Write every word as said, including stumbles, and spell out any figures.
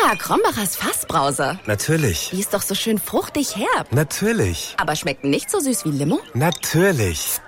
Ah, Krombacher's Fassbrause. Natürlich. Die ist doch so schön fruchtig herb. Natürlich. Aber schmeckt nicht so süß wie Limo? Natürlich.